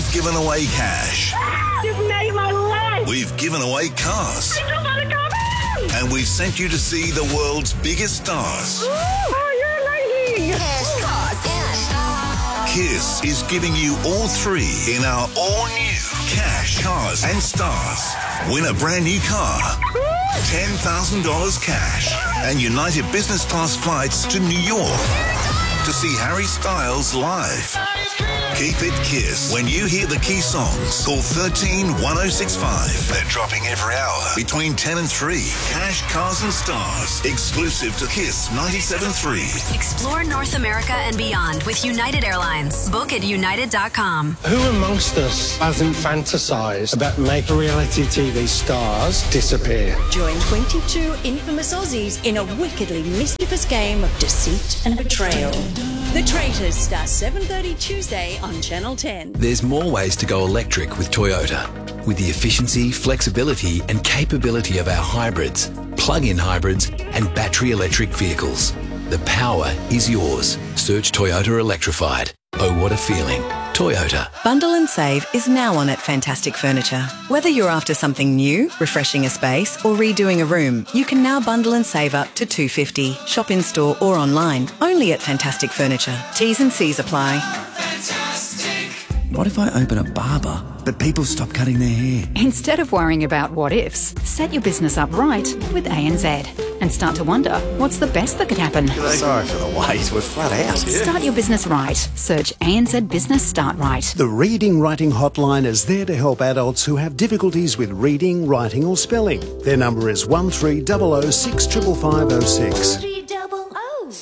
We've given away cash. You've made my life. We've given away cars. I just want to come in. And we've sent you to see the world's biggest stars. Oh, you're amazing. Cash, cars, and KISS is giving you all three in our all-new Cash, Cars and Stars. Win a brand new car, $10,000 cash, and United Business Class flights to New York to see Harry Styles live. Keep it KISS. When you hear the key songs, call 131065. They're dropping every hour between 10 and 3. Cash, Cars and Stars. Exclusive to KISS 97.3. Explore North America and beyond with United Airlines. Book at united.com. Who amongst us hasn't fantasised about making reality TV stars disappear? Join 22 infamous Aussies in a wickedly mischievous game of deceit and betrayal. The Traitors starts 7:30 Tuesday on Channel 10. There's more ways to go electric with Toyota. With the efficiency, flexibility and capability of our hybrids, plug-in hybrids and battery electric vehicles. The power is yours. Search Toyota Electrified. Oh, what a feeling. Toyota. Bundle and Save is now on at Fantastic Furniture. Whether you're after something new, refreshing a space or redoing a room, you can now bundle and save up to $250. Shop in store or online, only at Fantastic Furniture. T's and C's apply. What if I open a barber, but people stop cutting their hair? Instead of worrying about what ifs, set your business up right with ANZ and start to wonder what's the best that could happen. Sorry for the wait, we're flat out. Start your business right. Search ANZ Business Start Right. The Reading Writing Hotline is there to help adults who have difficulties with reading, writing or spelling. Their number is 1300 65506. 300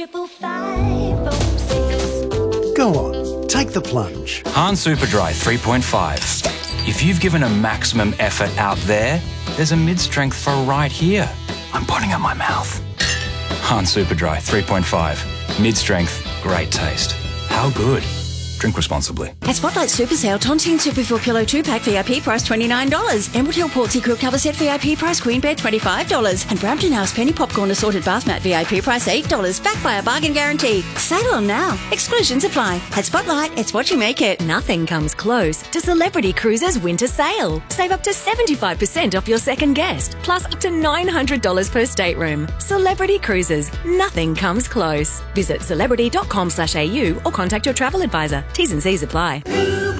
65506. Go on, take the plunge. Han Superdry 3.5. If you've given a maximum effort out there's a mid-strength for right here. I'm putting at my mouth. Han Superdry 3.5. Mid-strength, great taste. How good? Drink responsibly. At Spotlight Super Sale, Tontine Super 4 Pillow 2-pack VIP price $29. Emerald Hill Portsea Quilt Cover Set VIP price Queen Bed $25. And Brampton House Penny Popcorn Assorted Bath Mat VIP price $8. Backed by a bargain guarantee. Sale on now. Exclusions apply. At Spotlight, it's what you make it. Nothing comes close to Celebrity Cruises Winter Sale. Save up to 75% off your second guest, plus up to $900 per stateroom. Celebrity Cruises. Nothing comes close. Visit celebrity.com/au or contact your travel advisor. T's and C's apply.